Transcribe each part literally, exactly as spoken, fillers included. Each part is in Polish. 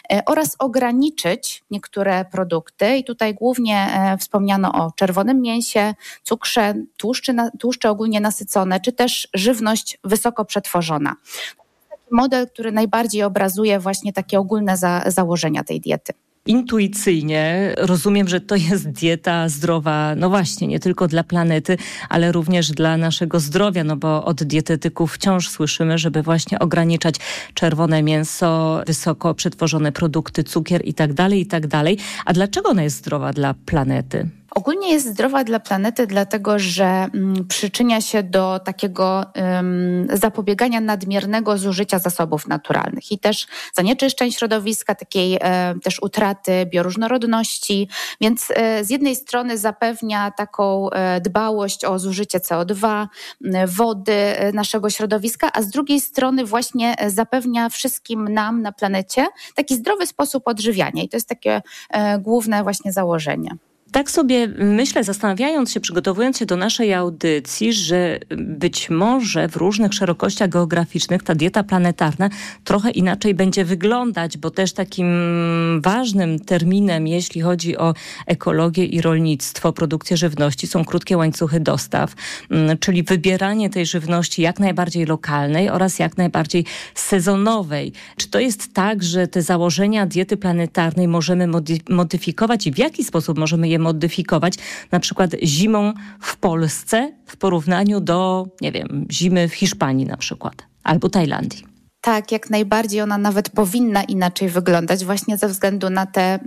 oraz ograniczyć niektóre produkty. I tutaj głównie wspomniano o czerwonym mięsie, cukrze, tłuszczy, tłuszcze ogólnie nasycone, czy też żywność wysoko przetworzona. Model, który najbardziej obrazuje właśnie takie ogólne za, założenia tej diety. Intuicyjnie rozumiem, że to jest dieta zdrowa, no właśnie, nie tylko dla planety, ale również dla naszego zdrowia, no bo od dietetyków wciąż słyszymy, żeby właśnie ograniczać czerwone mięso, wysoko przetworzone produkty, cukier i tak dalej, i tak dalej. A dlaczego ona jest zdrowa dla planety? Ogólnie jest zdrowa dla planety, dlatego że mm, przyczynia się do takiego ym, zapobiegania nadmiernego zużycia zasobów naturalnych i też zanieczyszczeń środowiska, takiej y, też utraty bioróżnorodności, więc y, z jednej strony zapewnia taką y, dbałość o zużycie C O dwa, y, wody y, naszego środowiska, a z drugiej strony właśnie y, zapewnia wszystkim nam na planecie taki zdrowy sposób odżywiania i to jest takie y, główne właśnie założenie. Tak sobie myślę, zastanawiając się, przygotowując się do naszej audycji, że być może w różnych szerokościach geograficznych ta dieta planetarna trochę inaczej będzie wyglądać, bo też takim ważnym terminem, jeśli chodzi o ekologię i rolnictwo, produkcję żywności, są krótkie łańcuchy dostaw, czyli wybieranie tej żywności jak najbardziej lokalnej oraz jak najbardziej sezonowej. Czy to jest tak, że te założenia diety planetarnej możemy modyfikować i w jaki sposób możemy je modyfikować, na przykład zimą w Polsce w porównaniu do, nie wiem, zimy w Hiszpanii na przykład, albo Tajlandii? Tak, jak najbardziej ona nawet powinna inaczej wyglądać właśnie ze względu na, te,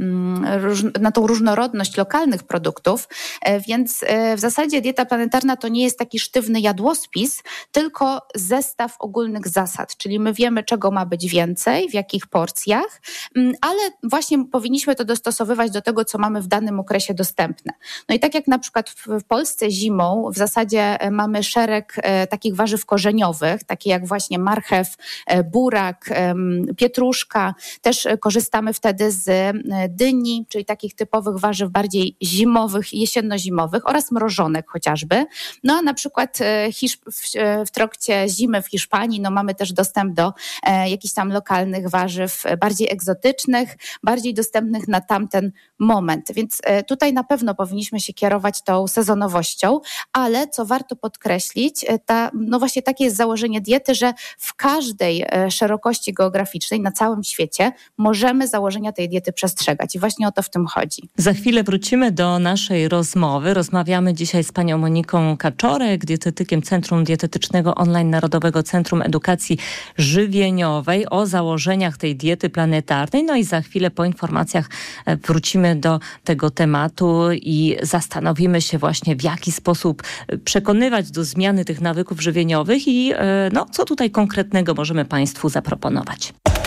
na tą różnorodność lokalnych produktów, więc w zasadzie dieta planetarna to nie jest taki sztywny jadłospis, tylko zestaw ogólnych zasad, czyli my wiemy, czego ma być więcej, w jakich porcjach, ale właśnie powinniśmy to dostosowywać do tego, co mamy w danym okresie dostępne. No i tak jak na przykład w Polsce zimą w zasadzie mamy szereg takich warzyw korzeniowych, takie jak właśnie marchew, burak, pietruszka. Też korzystamy wtedy z dyni, czyli takich typowych warzyw bardziej zimowych, jesienno-zimowych oraz mrożonek chociażby. No a na przykład w trakcie zimy w Hiszpanii no mamy też dostęp do jakichś tam lokalnych warzyw bardziej egzotycznych, bardziej dostępnych na tamten moment. Więc tutaj na pewno powinniśmy się kierować tą sezonowością, ale co warto podkreślić, ta, no właśnie takie jest założenie diety, że w każdej szerokości geograficznej na całym świecie możemy założenia tej diety przestrzegać i właśnie o to w tym chodzi. Za chwilę wrócimy do naszej rozmowy. Rozmawiamy dzisiaj z panią Moniką Kaczorek, dietetykiem Centrum Dietetycznego Online Narodowego Centrum Edukacji Żywieniowej o założeniach tej diety planetarnej. No i za chwilę po informacjach wrócimy do tego tematu i zastanowimy się właśnie, w jaki sposób przekonywać do zmiany tych nawyków żywieniowych i no, co tutaj konkretnego możemy państwu zaproponować.